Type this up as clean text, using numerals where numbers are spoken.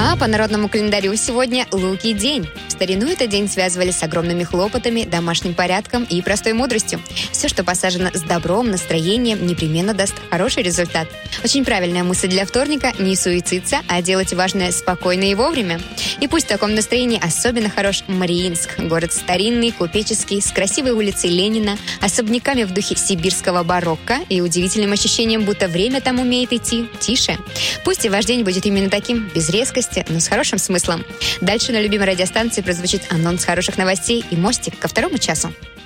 А по народному календарю сегодня Луки день. В старину этот день связывали с огромными хлопотами, домашним порядком и простой мудростью. Все, что посажено с добром, настроением, непременно даст хороший результат. Очень правильная мысль для вторника – не суетиться, а делать важное спокойно и вовремя. И пусть в таком настроении особенно хорош Мариинск. Город старинный, купеческий, с красивой улицей Ленина, особняками в духе сибирского барокко и удивительным ощущением, будто время там умеет идти тише. Пусть и ваш день будет именно таким, без резкости, но с хорошим смыслом. Дальше на любимой радиостанции прозвучит анонс хороших новостей и мостик ко второму часу.